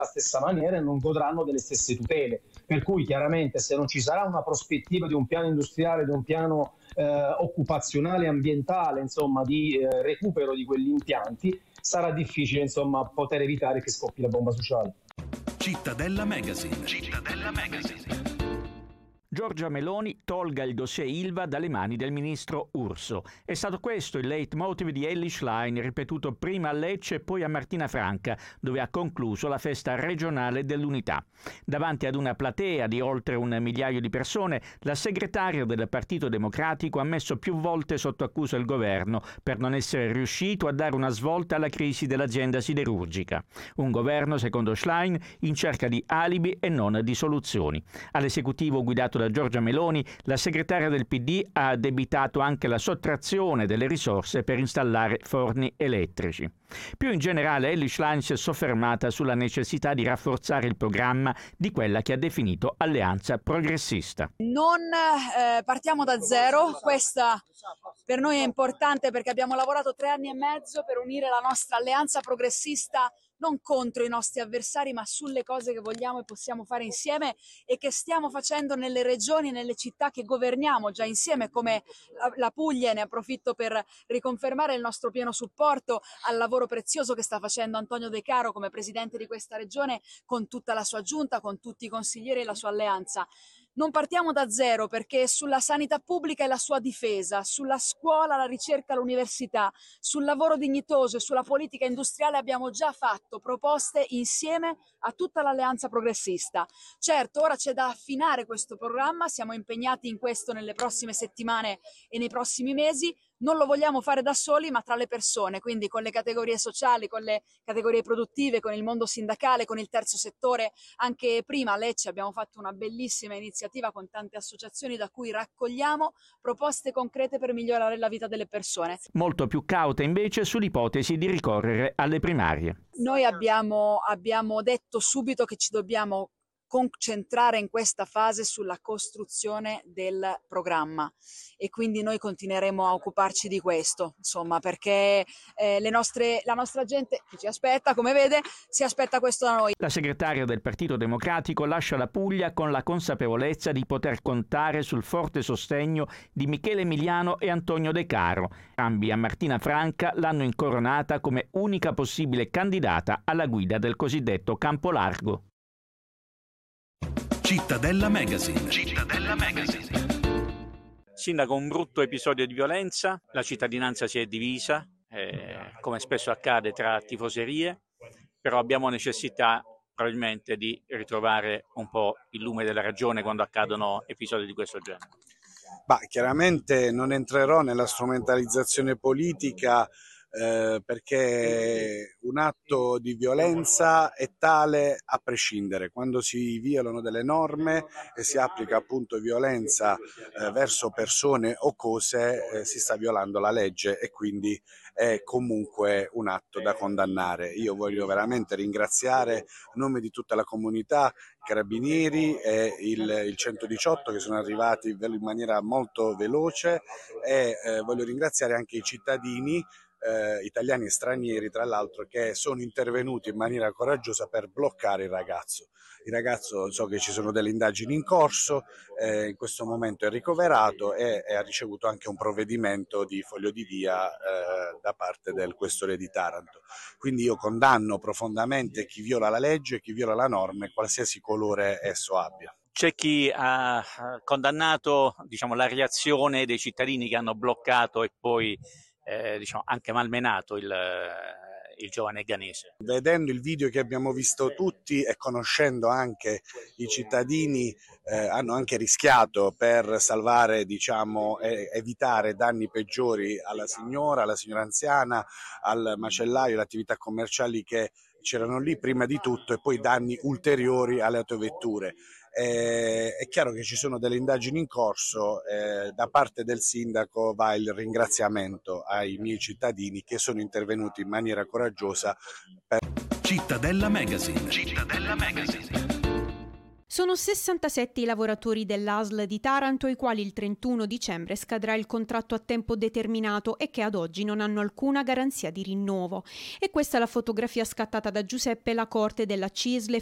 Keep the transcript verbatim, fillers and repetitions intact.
stessa maniera e non godranno delle stesse tutele. Per cui chiaramente se non ci sarà una prospettiva di un piano industriale, di un piano eh, occupazionale, ambientale, insomma di eh, recupero di quegli impianti, sarà difficile insomma poter evitare che scoppi la bomba sociale. Cittadella Magazine. Cittadella Magazine. Giorgia Meloni tolga il dossier Ilva dalle mani del ministro Urso. È stato questo il leitmotiv di Elly Schlein, ripetuto prima a Lecce e poi a Martina Franca, dove ha concluso la festa regionale dell'Unità. Davanti ad una platea di oltre un migliaio di persone, la segretaria del Partito Democratico ha messo più volte sotto accusa il governo per non essere riuscito a dare una svolta alla crisi dell'azienda siderurgica. Un governo, secondo Schlein, in cerca di alibi e non di soluzioni. All'esecutivo guidato da Giorgia Meloni, la segretaria del P D ha addebitato anche la sottrazione delle risorse per installare forni elettrici. Più in generale, Elly Schlein si è soffermata sulla necessità di rafforzare il programma di quella che ha definito Alleanza Progressista. Non eh, partiamo da zero, questa per noi è importante perché abbiamo lavorato tre anni e mezzo per unire la nostra alleanza progressista non contro i nostri avversari, ma sulle cose che vogliamo e possiamo fare insieme e che stiamo facendo nelle regioni e nelle città che governiamo già insieme, come la Puglia. Ne approfitto per riconfermare il nostro pieno supporto al lavoro prezioso che sta facendo Antonio De Caro come presidente di questa regione, con tutta la sua giunta, con tutti i consiglieri e la sua alleanza. Non partiamo da zero perché sulla sanità pubblica e la sua difesa, sulla scuola, la ricerca, l'università, sul lavoro dignitoso e sulla politica industriale abbiamo già fatto proposte insieme a tutta l'alleanza progressista. Certo, ora c'è da affinare questo programma, siamo impegnati in questo nelle prossime settimane e nei prossimi mesi. Non lo vogliamo fare da soli, ma tra le persone, quindi con le categorie sociali, con le categorie produttive, con il mondo sindacale, con il terzo settore. Anche prima a Lecce abbiamo fatto una bellissima iniziativa con tante associazioni da cui raccogliamo proposte concrete per migliorare la vita delle persone. Molto più cauta invece sull'ipotesi di ricorrere alle primarie. Noi abbiamo, abbiamo detto subito che ci dobbiamo concentrare in questa fase sulla costruzione del programma e quindi noi continueremo a occuparci di questo, insomma, perché eh, le nostre, la nostra gente che ci aspetta, come vede, si aspetta questo da noi. La segretaria del Partito Democratico lascia la Puglia con la consapevolezza di poter contare sul forte sostegno di Michele Emiliano e Antonio De Caro. Entrambi a Martina Franca l'hanno incoronata come unica possibile candidata alla guida del cosiddetto Campo Largo. Cittadella Magazine. Cittadella Magazine. Sindaco, un brutto episodio di violenza, la cittadinanza si è divisa, eh, come spesso accade tra tifoserie, però abbiamo necessità probabilmente di ritrovare un po' il lume della ragione quando accadono episodi di questo genere. Bah, chiaramente non entrerò nella strumentalizzazione politica eh, perché un atto di violenza è tale a prescindere. Quando si violano delle norme e si applica appunto violenza eh, verso persone o cose, eh, si sta violando la legge e quindi è comunque un atto da condannare. Io voglio veramente ringraziare a nome di tutta la comunità i Carabinieri e il, il centodiciotto che sono arrivati in maniera molto veloce e eh, voglio ringraziare anche i cittadini Eh, italiani e stranieri, tra l'altro, che sono intervenuti in maniera coraggiosa per bloccare il ragazzo. Il ragazzo, so che ci sono delle indagini in corso, eh, in questo momento è ricoverato e, e ha ricevuto anche un provvedimento di foglio di via eh, da parte del questore di Taranto. Quindi io condanno profondamente chi viola la legge, chi viola la norma, qualsiasi colore esso abbia. C'è chi ha condannato, diciamo, la reazione dei cittadini che hanno bloccato e poi Eh, diciamo, anche malmenato il, il giovane ghanese. Vedendo il video che abbiamo visto tutti e conoscendo anche i cittadini, eh, hanno anche rischiato per salvare, diciamo, e evitare danni peggiori alla signora, alla signora anziana, al macellaio, alle attività commerciali che c'erano lì prima di tutto e poi danni ulteriori alle autovetture. Eh, è chiaro che ci sono delle indagini in corso, eh, da parte del sindaco va il ringraziamento ai miei cittadini che sono intervenuti in maniera coraggiosa per... Cittadella Magazine. Cittadella Magazine. Sono sessantasette i lavoratori dell'A S L di Taranto, ai quali il trentuno dicembre scadrà il contratto a tempo determinato e che ad oggi non hanno alcuna garanzia di rinnovo. E questa è la fotografia scattata da Giuseppe Lacorte della C I S L